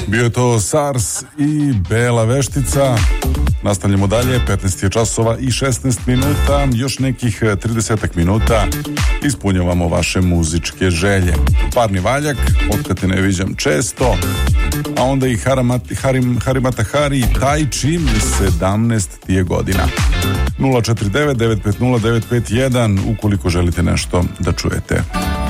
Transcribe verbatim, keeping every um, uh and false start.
Bio je to SARS i Bela veštica. Nastavljamo dalje, petnaest je časova i šesnaest minuta, još nekih trideset minuta ispunjavamo vaše muzičke želje. Parni valjak, otkad te ne viđam često, a onda i Haramati, Harim, Harimata Hari i Tai Chi, sedamnaest ti je godina. nula četiri devet devet pet nula devet pet jedan ukoliko želite nešto da čujete.